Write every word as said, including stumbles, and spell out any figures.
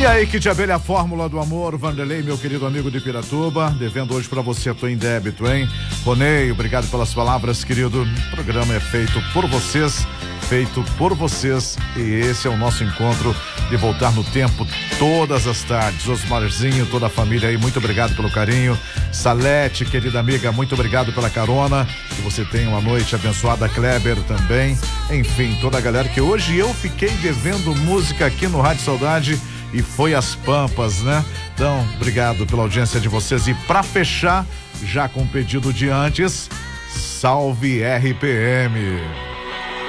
E aí, Kit Abelha, a fórmula do amor, Vanderlei, meu querido amigo de Piratuba, devendo hoje pra você, tô em débito, hein? Ronei, obrigado pelas palavras, querido. O programa é feito por vocês, feito por vocês, e esse é o nosso encontro de voltar no tempo todas as tardes. Osmarzinho, toda a família aí, muito obrigado pelo carinho. Salete, querida amiga, muito obrigado pela carona. Que você tenha uma noite abençoada. Kleber também. Enfim, toda a galera que hoje eu fiquei devendo música aqui no Rádio Saudade e foi às Pampas, né? Então, obrigado pela audiência de vocês. E pra fechar, já com o pedido de antes, salve R P M.